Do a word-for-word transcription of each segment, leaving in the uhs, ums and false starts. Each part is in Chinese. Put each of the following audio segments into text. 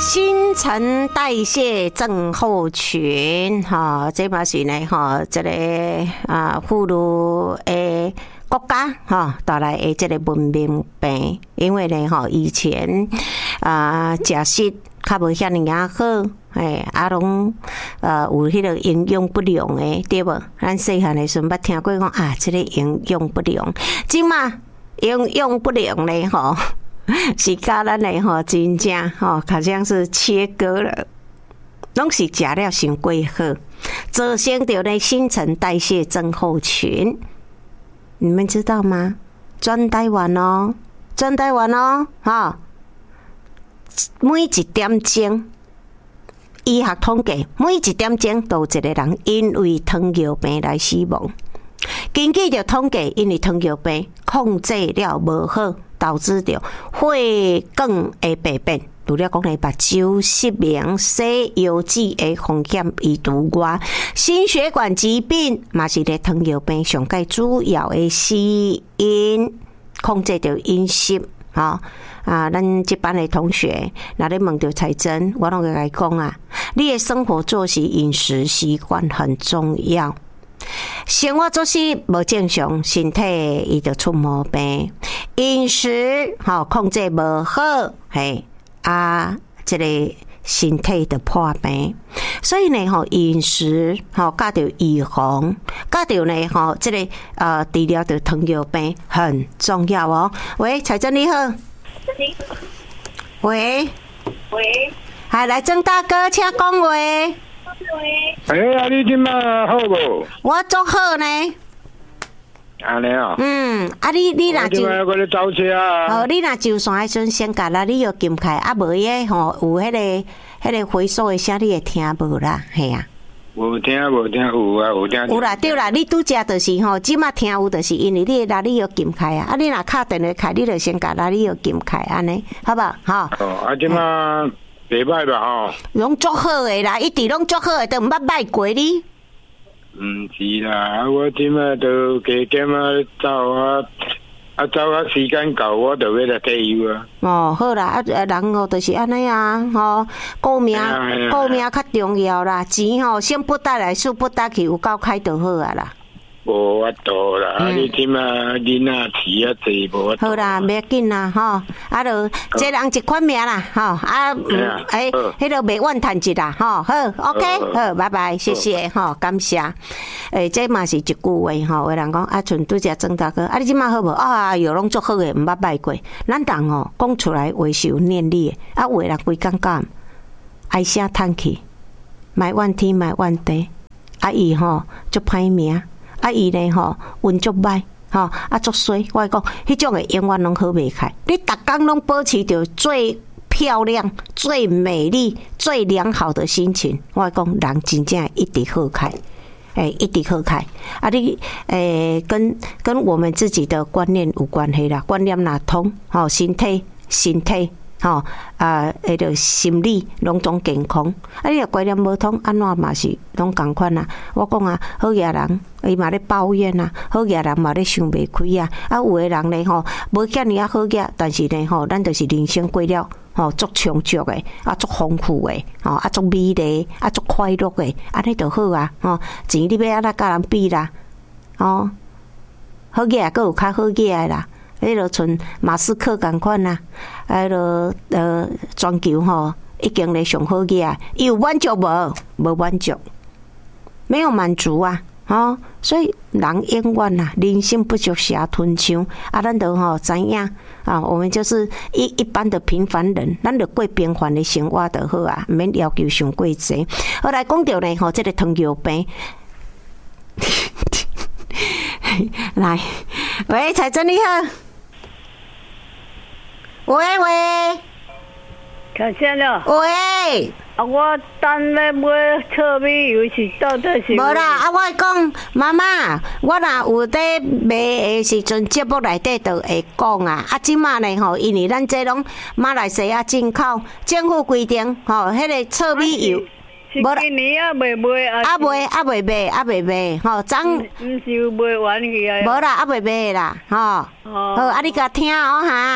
新陈代谢症候群，哈，这嘛是呢，哈，这个啊，妇女诶国家哈带来的这个文明病，因为呢，哈，以前啊，食食较无遐尼啊好，诶，啊拢呃有迄个营养不良诶，对无？咱细汉的时阵捌听过讲啊，这个营养不良，即嘛营养不良咧，吼。是甲咱的吼真正吼，好像是切割了，拢是食了伤过好，造成着呢新陈代谢症候群。你们知道吗？全台湾哦，全台湾哦，哈，每一点钟，医学统计，每一点钟都有一个人因为糖尿病来死亡。根据着统计，因为糖尿病控制了无好。导致着血管的病变，除了讲呢，目睭失明、洗腰子的风险伊除外，心血管疾病嘛是咧糖尿病上界主要的死因。控制着饮食，哈啊，咱这班的同学，若咧问着彩珍，我拢会来讲啊，你的生活作息、饮食习惯很重要。生活作息无正常，身体伊就出毛病。饮食吼控制无好，嘿啊，这个身体的破病。所以呢，吼饮食吼加着预防，加着呢吼这个呃治疗的糖尿病很重要哦。喂，彩珍你好。喂喂，还来曾大哥，请讲话。 哎呀，你今嘛好无？ 我足好呢。 安尼啊？ 嗯，啊你你若就， 我咧走车啊。 哦，你若就线迄阵先甲啦，你要撳开，啊无伊吼有迄、那个迄、那个回收的声，你会听无啦？系啊。 无听无听有啊有听。 有啦，对啦，你拄则就是吼，即马听有，就是因为你啦，你要撳开啊，啊你若敲电话开，你就先甲啦，你要撳开安尼，好不好？哈。 哦，啊即马。袂歹吧吼， 拢足好诶啦，一直拢足好诶，都毋捌歹过你。 毋是啦，我即马都加减啊走啊，啊走啊时间到，我就要来退休啊。 哦，好啦，啊人哦，就是安尼啊，吼，顾命顾命较重要啦，钱吼先不带来，速不带去，有够开就好啊啦。 无法度啦，啊！你即马囡仔饲啊济无法度。好啦，袂要紧啦，吼，啊，就一人一款命啦，吼，啊，哎，迄个袂怨叹一啦，吼，好 ，OK， 好，拜拜，谢谢，吼，感谢。诶，这嘛是一句话，吼，有人讲啊，像拄则曾大哥，啊，你即马好无？啊，又拢足好诶，毋捌歹过。咱人吼讲出来话是有念力诶，啊，话人规讲讲，唉声叹气，卖怨天卖怨地，啊，伊吼足歹命。啊，伊呢吼，运足歹，吼啊足衰。我讲，迄种诶永远拢好袂开。你逐工拢保持着最漂亮、最美丽、最良好的心情，我讲人真正一直好开，诶、欸，一直好开。啊，你诶、欸，跟跟我们自己的观念有关系啦，观念若通，吼，身体身体。吼、哦、啊，迄个心理拢总健康，啊，你若观念无通，安怎嘛是拢共款啊？我讲啊，好野人伊嘛咧抱怨啊，好野人嘛咧想袂开啊，啊，有诶人咧吼，无遮尔啊好野，但是咧吼，咱就是人生过了吼，足充足诶，啊，足丰富诶，吼，啊，足美丽，啊，足快乐诶，安尼就好啊，吼，钱你要安怎甲人比啦？哦，好野阁有较好野诶啦。迄落像马斯克共款啦，迄落呃全球吼已经咧上好个啊，伊有满足无？无满足，没有满足啊！哦，所以人永远啊，人生不足蛇吞象啊，咱都吼知影啊，我们就是一一般的平凡人，咱就过平凡的生活就好啊，免要求上过济。后来讲到呢，吼，这个糖尿病。来，喂，彩珍你好。喂喂， 看见了。 喂， 啊，我等咧买糙米油是到底是？ 无啦，啊，我讲妈妈，我若有在卖的时阵，节目内底就会讲啊。啊，即马呢吼，因为咱这拢马来西亚进口，政府规定吼，迄个糙米油。 无今年啊，未卖啊。 啊未啊未卖啊未卖，吼，昨。 毋是有卖完去啊？ 无啦，啊未卖啦，吼。好，啊你甲听哦哈。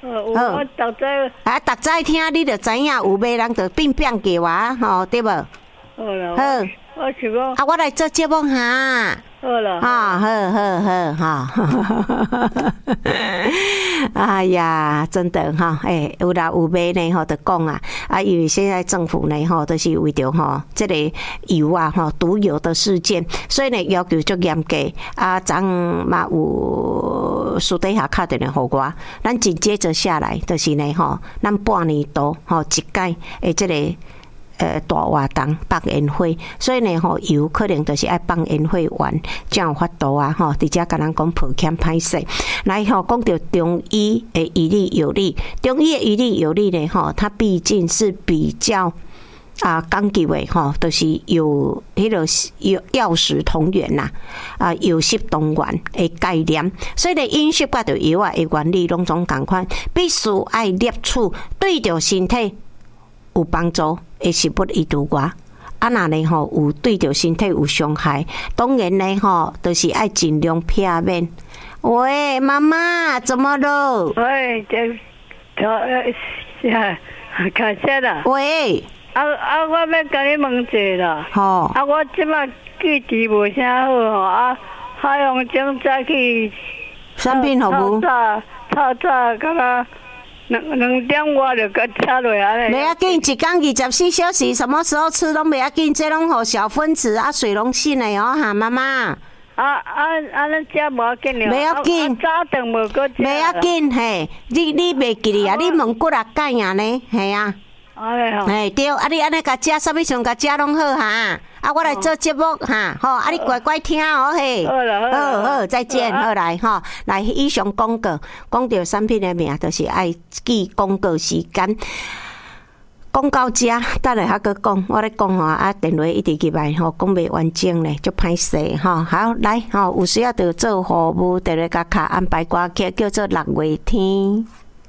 呃，我逐早啊，逐早听你就知影，有买人就变变给我吼，对无？ 好啦， 好， 我是讲啊，我来做节目哈。 好啦， 啊，好好好哈！哎呀，真的哈，哎，有啦有买呢吼，就讲啊，啊，因为现在政府呢吼，都是为着吼这个油啊吼毒油的事件，所以呢要求足严格啊，昨嘛有私底下敲电话互我，咱紧接着下来就是呢吼，咱半年度吼一届诶这个。呃，大活动放烟花，所以呢，吼油可能就是爱放烟花完，才有法度啊，吼，直接甲咱讲抱歉歹势。来吼，讲到中医的医理有理，中医的医理有理呢，吼，它毕竟是比较啊讲究的吼，就是有迄个有药食同源呐，啊药食同源的概念，所以呢，饮食甲着药啊的原理拢总共款，必须爱摄取对着身体有帮助的食物以除外，啊那呢吼有对着身体有伤害，当然呢吼，就是爱尽量避免。喂，妈妈，怎么了？ 喂，这这呃，开车啦。 喂， 啊啊，我要甲你问一下啦。 吼。 啊，我即摆记忆无啥好吼，啊，海洋种早起。 生病好不？ 透早透早，敢若。两两点我就甲车落安尼。袂要紧， 一天二十四小时，什么时候吃拢袂要紧，这拢互小分子啊，水溶性的哦，哈，妈妈。啊啊啊！咱食无要紧了。 袂要紧。 早顿无搁食。 袂要紧，嘿，你你袂记哩啊？你问几啊届啊呢？系啊。 哎吼。 嘿对，啊你安尼甲食，啥物时甲食拢好哈。啊，我来做节目哈，吼，啊你乖乖听哦嘿。 好了好了。 好好，再见，好来吼，来以上广告，讲到产品的名，就是爱记广告时间。讲到这，等下还佫讲，我咧讲吼，啊电话一直入来吼，讲袂完整咧，足歹势吼。好来吼，有需要就做服务，电话甲卡安排歌曲，叫做六月天。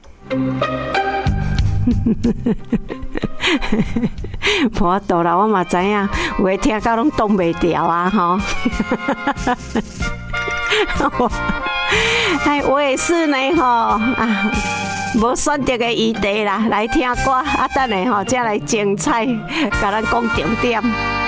无法度啦，我嘛知影，有诶听到拢挡袂掉啊吼。哎，我也是呢吼啊，无选择诶议题啦，来听歌啊，等下吼，才来精彩，甲咱讲重点。